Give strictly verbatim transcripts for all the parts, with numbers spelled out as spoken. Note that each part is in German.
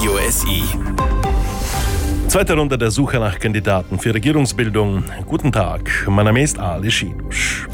Radio S I. Zweite Runde der Suche nach Kandidaten für Regierungsbildung. Guten Tag, mein Name ist Ali Schinusch.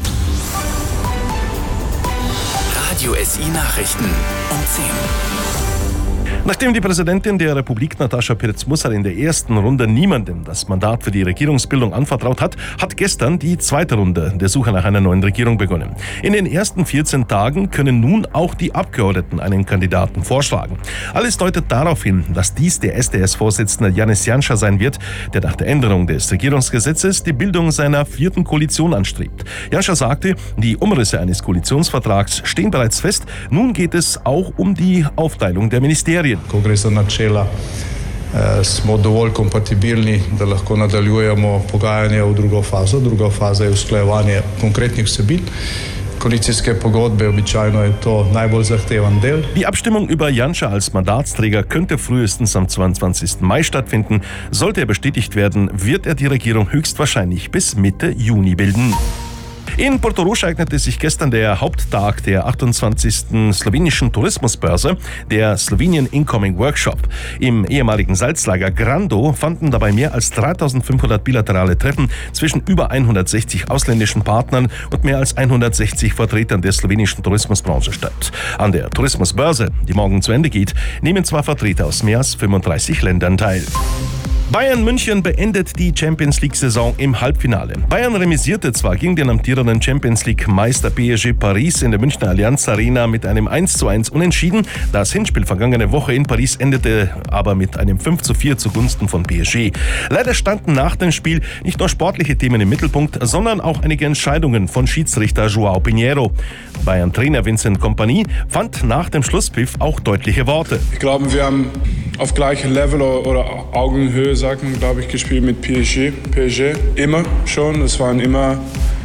Radio S I Nachrichten um zehn. Nachdem die Präsidentin der Republik Natascha Pirc-Musar in der ersten Runde niemandem das Mandat für die Regierungsbildung anvertraut hat, hat gestern die zweite Runde der Suche nach einer neuen Regierung begonnen. In den ersten vierzehn Tagen können nun auch die Abgeordneten einen Kandidaten vorschlagen. Alles deutet darauf hin, dass dies der S D S-Vorsitzende Janez Janša sein wird, der nach der Änderung des Regierungsgesetzes die Bildung seiner vierten Koalition anstrebt. Janša sagte, die Umrisse eines Koalitionsvertrags stehen bereits fest. Nun geht es auch um die Aufteilung der Ministerien. Ko gre za načela, smo dovolj kompatibilni, da lahko nadaljujemo pogajanja v drugo fazo. Druga faza je usklajevanje konkretnih vsebin. Koalicijske pogodbe, običajno je to najbolj zahteven del. Die Abstimmung über Janša als Mandatsträger könnte frühestens am zweiundzwanzigsten Mai stattfinden. Sollte er bestätigt werden, wird er die Regierung höchstwahrscheinlich bis Mitte Juni bilden. In Portorož eignete sich gestern der Haupttag der achtundzwanzigsten slowenischen Tourismusbörse, der Slovenian Incoming Workshop. Im ehemaligen Salzlager Grando fanden dabei mehr als dreitausendfünfhundert bilaterale Treffen zwischen über hundertsechzig ausländischen Partnern und mehr als hundertsechzig Vertretern der slowenischen Tourismusbranche statt. An der Tourismusbörse, die morgen zu Ende geht, nehmen zwar Vertreter aus mehr als fünfunddreißig Ländern teil. Bayern München beendet die Champions-League-Saison im Halbfinale. Bayern remisierte zwar gegen den amtierenden Champions-League-Meister P S G Paris in der Münchner Allianz Arena mit einem eins zu eins Unentschieden. Das Hinspiel vergangene Woche in Paris endete aber mit einem fünf zu vier zugunsten von P S G. Leider standen nach dem Spiel nicht nur sportliche Themen im Mittelpunkt, sondern auch einige Entscheidungen von Schiedsrichter João Pinheiro. Bayern-Trainer Vincent Kompany fand nach dem Schlusspfiff auch deutliche Worte. Ich glaube, wir haben auf gleichem Level oder Augenhöhe, sagt man, glaube ich, gespielt mit P S G. P S G immer schon. Es waren immer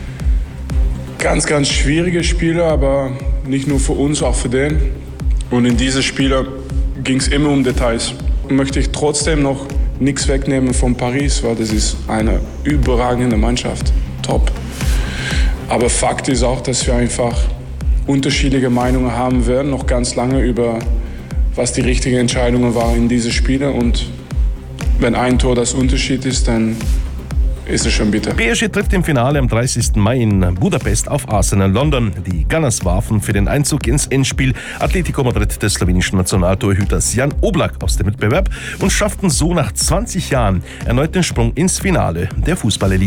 ganz, ganz schwierige Spiele, aber nicht nur für uns, auch für den. Und in diese Spiele ging es immer um Details. Möchte ich trotzdem noch nichts wegnehmen von Paris, weil das ist eine überragende Mannschaft. Top. Aber Fakt ist auch, dass wir einfach unterschiedliche Meinungen haben werden, noch ganz lange über was die richtigen Entscheidungen waren in diese Spiele. Und wenn ein Tor das Unterschied ist, dann ist es schon bitter. P S G trifft im Finale am dreißigsten Mai in Budapest auf Arsenal London. Die Gunners warfen für den Einzug ins Endspiel Atletico Madrid des slowenischen Nationaltorhüters Jan Oblak aus dem Wettbewerb und schafften so nach zwanzig Jahren erneut den Sprung ins Finale der Fußball-Elite.